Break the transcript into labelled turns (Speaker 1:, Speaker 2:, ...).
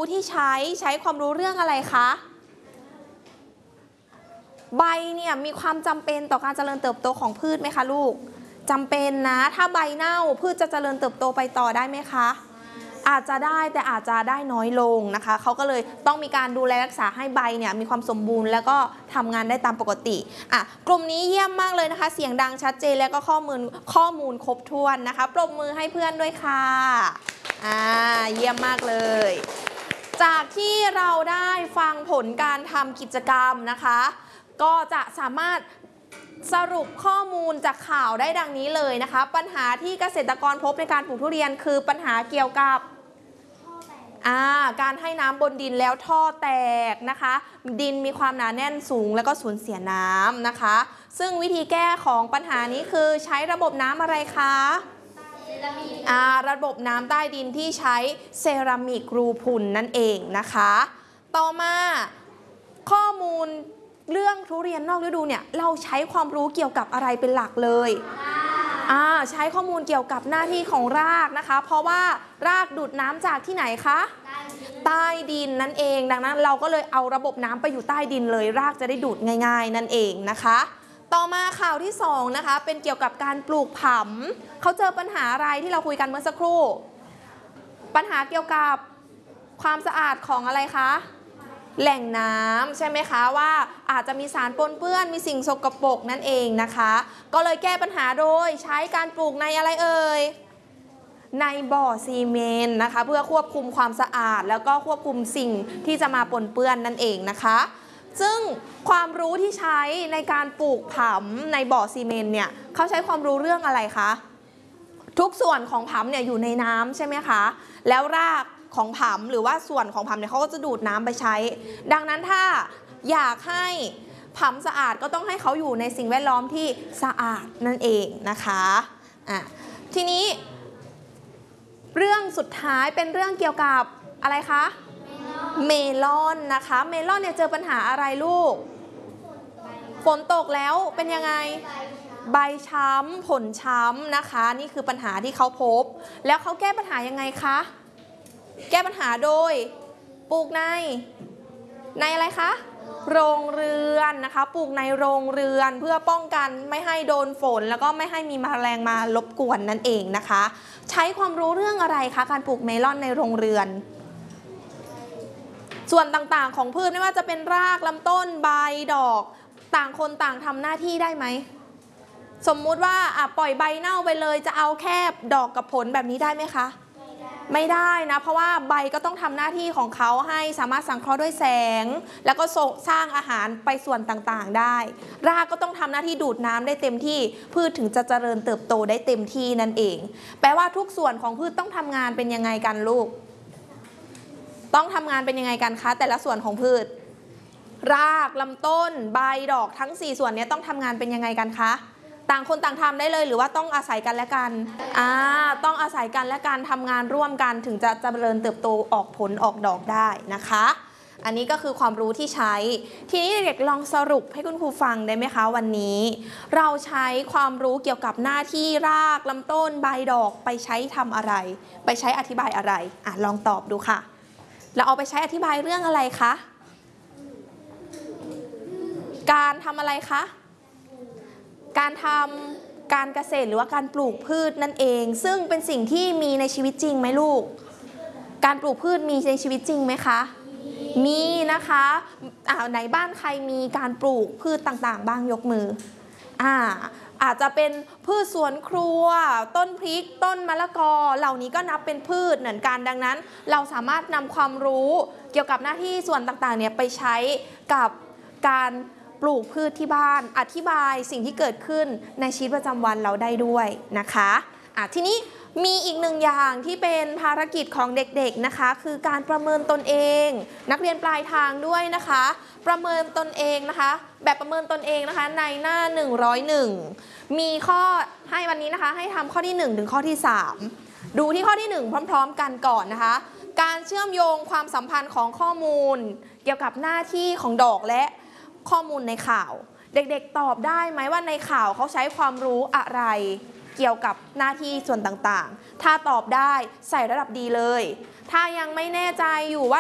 Speaker 1: ที่ใช้ความรู้เรื่องอะไรคะใบเนี่ยมีความจำเป็นต่อการเจริญเติบโตของพืชไหมคะลูกจำเป็นนะถ้าใบเน่าพืชจะเจริญเติบโตไปต่อได้ไหมคะอาจจะได้แต่อาจจะได้น้อยลงนะคะเขาก็เลยต้องมีการดูแลรักษาให้ใบเนี่ยมีความสมบูรณ์แล้วก็ทำงานได้ตามปกติกลุ่มนี้เยี่ยมมากเลยนะคะเสียงดังชัดเจนแล้วก็ข้อมูลครบถ้วนนะคะปรบมือให้เพื่อนด้วยค่ะเยี่ยมมากเลยจากที่เราได้ฟังผลการทำกิจกรรมนะคะก็จะสามารถสรุปข้อมูลจากข่าวได้ดังนี้เลยนะคะปัญหาที่เกษตรกรพบในการปลูกทุเรียนคือปัญหาเกี่ยวกับการให้น้ำบนดินแล้วท่อแตกนะคะดินมีความหนาแน่นสูงแล้วก็สูญเสียน้ำนะคะซึ่งวิธีแก้ของปัญหานี้คือใช้ระบบน้ำอะไรคะระบบน้ำใต้ดินที่ใช้เซรามิกรูพุนนั่นเองนะคะต่อมาข้อมูลเรื่องทุเรียนนอกฤดูเนี่ยเราใช้ความรู้เกี่ยวกับอะไรเป็นหลักเลยใช้ข้อมูลเกี่ยวกับหน้าที่ของรากนะคะเพราะว่ารากดูดน้ำจากที่ไหนคะใต้ดินนั่นเองดังนั้นเราก็เลยเอาระบบน้ำไปอยู่ใต้ดินเลยรากจะได้ดูดง่ายๆนั่นเองนะคะต่อมาข่าวที่2นะคะเป็นเกี่ยวกับการปลูกผำเขาเจอปัญหาอะไรที่เราคุยกันเมื่อสักครู่ปัญหาเกี่ยวกับความสะอาดของอะไรคะแหล่งน้ำใช่ไหมคะว่าอาจจะมีสารปนเปื้อนมีสิ่งสกปรกนั่นเองนะคะก็เลยแก้ปัญหาโดยใช้การปลูกในอะไรเอ่ยในบ่อซีเมนต์นะคะเพื่อควบคุมความสะอาดแล้วก็ควบคุมสิ่งที่จะมาปนเปื้อนนั่นเองนะคะซึ่งความรู้ที่ใช้ในการปลูกผำในบ่อซีเมนต์เนี่ยเขาใช้ความรู้เรื่องอะไรคะทุกส่วนของผำเนี่ยอยู่ในน้ำใช่ไหมคะแล้วรากของผำหรือว่าส่วนของผำเนี่ยเขาก็จะดูดน้ำไปใช้ดังนั้นถ้าอยากให้ผำสะอาดก็ต้องให้เขาอยู่ในสิ่งแวดล้อมที่สะอาดนั่นเองนะคะทีนี้เรื่องสุดท้ายเป็นเรื่องเกี่ยวกับอะไรคะเมลอนนะคะเมลอนเนี่ยเจอปัญหาอะไรลูกฝนตกแล้วเป็นยังไงใบช้ำผลช้ำนะคะนี่คือปัญหาที่เขาพบแล้วเขาแก้ปัญหายังไงคะแก้ปัญหาโดยปลูกในอะไรคะโรงเรือนนะคะปลูกในโรงเรือนเพื่อป้องกันไม่ให้โดนฝนแล้วก็ไม่ให้มีแมลงมารบกวนนั่นเองนะคะใช้ความรู้เรื่องอะไรคะการปลูกเมลอนในโรงเรือนส่วนต่างๆของพืชไม่ว่าจะเป็นรากลำต้นใบดอกต่างคนต่างทำหน้าที่ได้ไหมสมมุติว่าปล่อยใบเน่าไปเลยจะเอาแค่ดอกกับผลแบบนี้ได้ไหมคะไม่ได้นะเพราะว่าใบก็ต้องทำหน้าที่ของเขาให้สามารถสังเคราะห์ด้วยแสงแล้วก็สร้างอาหารไปส่วนต่างๆได้รากก็ต้องทำหน้าที่ดูดน้ำได้เต็มที่พืชถึงจะเจริญเติบโตได้เต็มที่นั่นเองแปลว่าทุกส่วนของพืชต้องทำงานเป็นยังไงกันลูกต้องทำงานเป็นยังไงกันคะแต่ละส่วนของพืชรากลำต้นใบดอกทั้ง4ส่วนนี้ต้องทำงานเป็นยังไงกันคะต่างคนต่างทำได้เลยหรือว่าต้องอาศัยกันและกันต้องอาศัยกันและกันทำงานร่วมกันถึงจะเจริญเติบโตออกผลออกดอกได้นะคะอันนี้ก็คือความรู้ที่ใช้ทีนี้เด็กลองสรุปให้คุณครูฟังได้ไหมคะวันนี้เราใช้ความรู้เกี่ยวกับหน้าที่รากลำต้นใบดอกไปใช้ทำอะไรไปใช้อธิบายอะไรลองตอบดูค่ะเราเอาไปใช้อธิบายเรื่องอะไรคะการทำอะไรคะการทำการเกษตรหรือว่าการปลูกพืชนั่นเองซึ่งเป็นสิ่งที่มีในชีวิตจริงไหมลูกการปลูกพืชมีในชีวิตจริงไหมคะมีนะคะไหนบ้านใครมีการปลูกพืชต่างๆบ้างยกมืออาจจะเป็นพืชสวนครัวต้นพริกต้นมะละกอเหล่านี้ก็นับเป็นพืชเหมือนกันดังนั้นเราสามารถนำความรู้เกี่ยวกับหน้าที่ส่วนต่างๆเนี่ยไปใช้กับการปลูกพืชที่บ้านอธิบายสิ่งที่เกิดขึ้นในชีวิตประจำวันเราได้ด้วยนะคะทีนี้มีอีกหนึ่งอย่างที่เป็นภารกิจของเด็กๆนะคะคือการประเมินตนเองนักเรียนปลายทางด้วยนะคะประเมินตนเองนะคะแบบประเมินตนเองนะคะในหน้า101มีข้อให้วันนี้นะคะให้ทำข้อที่1ถึงข้อที่3ดูที่ข้อที่1พร้อมๆกันก่อนนะคะการเชื่อมโยงความสัมพันธ์ของข้อมูลเกี่ยวกับหน้าที่ของดอกและข้อมูลในข่าวเด็กๆตอบได้ไหมว่าในข่าวเขาใช้ความรู้อะไรเกี่ยวกับหน้าที่ส่วนต่างๆถ้าตอบได้ใส่ระดับดีเลยถ้ายังไม่แน่ใจอยู่ว่า